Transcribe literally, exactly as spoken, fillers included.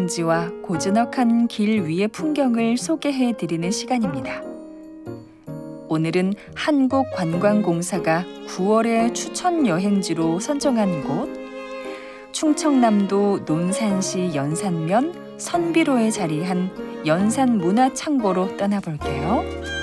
여행지와 고즈넉한 길 위의 풍경을 소개해드리는 시간입니다. 오늘은 한국관광공사가 구월에 추천 여행지로 선정한 곳, 충청남도 논산시 연산면 선비로에 자리한 연산문화창고로 떠나볼게요.